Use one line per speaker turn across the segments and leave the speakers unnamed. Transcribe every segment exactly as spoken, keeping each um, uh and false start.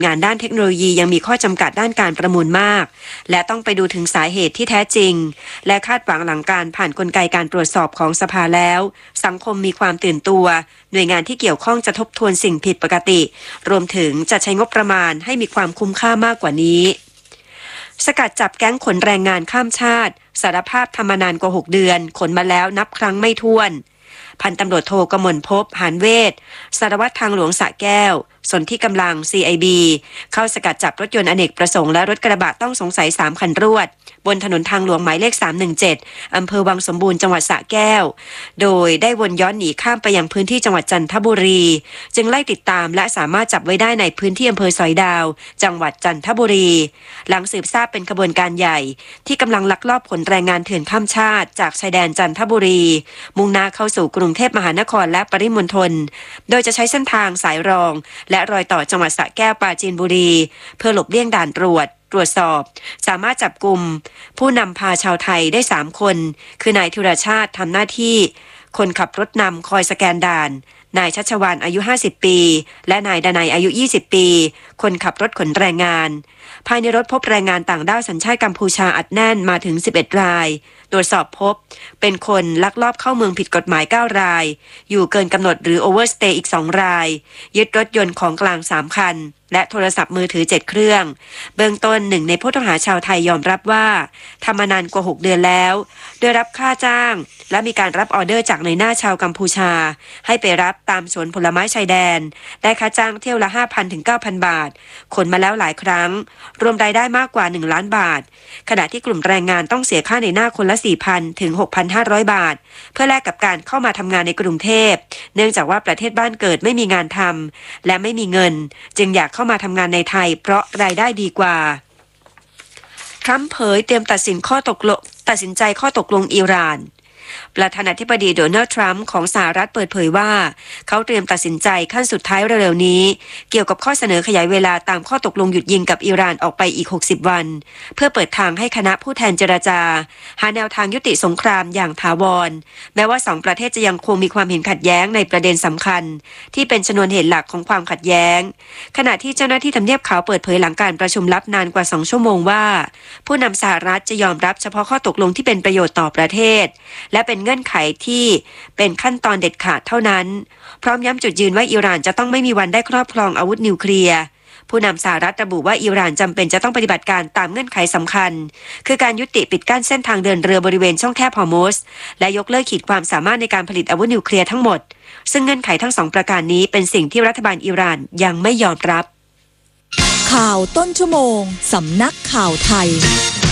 งานด้านเทคโนโลยียังมีข้อจำกัดด้านการประมูลมากและต้องไปดูถึงสาเหตุที่แท้จริงและคาดหวังหลังการผ่านกลไกการตรวจสอบของสภาแล้วสังคมมีความตื่นตัวหน่วยงานที่เกี่ยวข้องจะทบทวนสิ่งผิดปกติรวมถึงจะใช้งบประมาณให้มีความคุ้มค่ามากกว่านี้สกัดจับแก๊งขนแรงงานข้ามชาติสารภาพทำมานานกว่าหกเดือนขนมาแล้วนับครั้งไม่ถ้วนพันตำรวจโทกมลภพหานเวชสารวัตรทางหลวงสระแก้วส่วนที่กำลัง ซี ไอ บี เข้าสกัดจับรถยนต์อเนกประสงค์และรถกระบะต้องสงสัยสามคันรวดบนถนนทางหลวงหมายเลขสามหนึ่งเจ็ดอำเภอวังสมบูรณ์จังหวัดสระแก้วโดยได้วนย้อนหนีข้ามไปยังพื้นที่จังหวัดจันทบุรีจึงไล่ติดตามและสามารถจับไว้ได้ในพื้นที่อำเภอสอยดาวจังหวัดจันทบุรีหลังสืบทราบเป็นขบวนการใหญ่ที่กำลังลักลอบขนแรงงานเถื่อนข้ามชาติจากชายแดนจันทบุรีมุ่งหน้าเข้าสู่กรุงเทพมหานครและปริมณฑลโดยจะใช้เส้นทางสายรองและรอยต่อจังหวัดสระแก้วปราจีนบุรีเพื่อหลบเลี่ยงด่านตรวจตรวจสอบสามารถจับกุมผู้นำพาชาวไทยได้สามคนคือนายธีรชาติทำหน้าที่คนขับรถนำคอยสแกนด่านนายชัชวาลอายุห้าสิบปีและนายดนัยอายุยี่สิบปีคนขับรถขนแรงงานภายในรถพบแรงงานต่างด้าวสัญชาติกัมพูชาอัดแน่นมาถึงสิบเอ็ดรายตรวจสอบพบเป็นคนลักลอบเข้าเมืองผิดกฎหมายเก้ารายอยู่เกินกำหนดหรือโอเวอร์สเตย์อีกสองรายยึดรถยนต์ของกลางสามคันและโทรศัพท์มือถือเจ็ดเครื่องเบื้องต้นหนึ่งในผู้ต้องหาชาวไทยยอมรับว่าทำมานานกว่าหกเดือนแล้วโดยรับค่าจ้างและมีการรับออเดอร์จากในหน้าชาวกัมพูชาให้ไปรับตามสวนผลไม้ชายแดนได้ค่าจ้างเที่ยวละ ห้าพัน ถึง เก้าพัน บาทขนมาแล้วหลายครั้งรวมรายได้มากกว่าหนึ่งล้านบาทขณะที่กลุ่มแรงงานต้องเสียค่าในหน้าคนละ สี่พัน ถึง หกพันห้าร้อย บาทเพื่อแลกกับการเข้ามาทำงานในกรุงเทพเนื่องจากว่าประเทศบ้านเกิดไม่มีงานทำและไม่มีเงินจึงอยากเข้ามาทำงานในไทยเพราะรายได้ดีกว่าทรัมป์เผยเตรียมตัดสินข้อตกลงตัดสินใจข้อตกลงอิหร่านประธานาธิบดีโดนัลด์ทรัมป์ของสหรัฐเปิดเผยว่าเขาเตรียมตัดสินใจขั้นสุดท้ายเร็วๆนี้เกี่ยวกับข้อเสนอขยายเวลาตามข้อตกลงหยุดยิงกับอิหร่านออกไปอีกหกสิบวันเพื่อเปิดทางให้คณะผู้แทนเจรจาหาแนวทางยุติสงครามอย่างถาวรแม้ว่าสองประเทศจะยังคงมีความเห็นขัดแย้งในประเด็นสำคัญที่เป็นชนวนเหตุหลักของความขัดแย้งขณะที่เจ้าหน้าที่ทำเนียบขาวเปิดเผยหลังการประชุมลับนานกว่าสองชั่วโมงว่าผู้นำสหรัฐจะยอมรับเฉพาะข้อตกลงที่เป็นประโยชน์ต่อประเทศและเป็นเงื่อนไขที่เป็นขั้นตอนเด็ดขาดเท่านั้นพร้อมย้ำจุดยืนว่าอิหร่านจะต้องไม่มีวันได้ครอบครองอาวุธนิวเคลียร์ผู้นำสหรัฐระบุว่าอิหร่านจำเป็นจะต้องปฏิบัติการตามเงื่อนไขสำคัญคือการยุติปิดกั้นเส้นทางเดินเรือบริเวณช่องแคบฮอร์มุซและยกเลิกขีดความสามารถในการผลิตอาวุธนิวเคลียร์ทั้งหมดซึ่งเงื่อนไขทั้งสองประการนี้เป็นสิ่งที่รัฐบาลอิหร่านยังไม่ยอมรับ
ข่าวต้นชั่วโมงสำนักข่าวไทย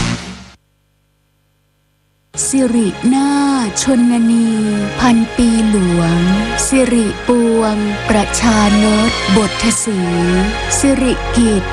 สิรินาถชนนีพันปีหลวงสิริปวงประชานตบทสีสิริกิจ